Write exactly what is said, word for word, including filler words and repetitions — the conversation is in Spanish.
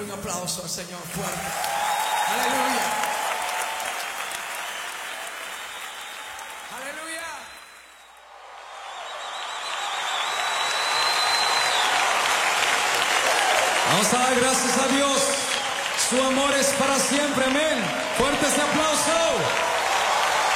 un aplauso al Señor fuerte. Aleluya. Aleluya. Vamos a dar gracias a Dios. Su amor es para siempre, amén. Fuerte ese aplauso.